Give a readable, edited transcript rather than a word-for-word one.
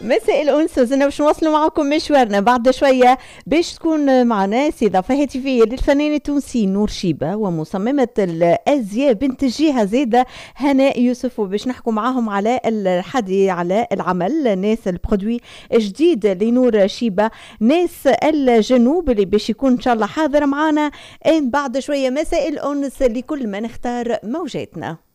مساء الأنس وزنا باش نواصلوا معكم مشوارنا بعد شوية باش تكون معنا استضافة هاتفية للفنان التونسي نور شيبة ومصممة الأزياء بنت الجهة زيدة هناء يوسف، وباش نحكوا معاهم على الحدي على العمل ناس البرودوي جديد لنور شيبة ناس الجنوب اللي باش يكون إن شاء الله حاضر معنا بعد شوية. مساء الأنس لكل من اختار موجاتنا.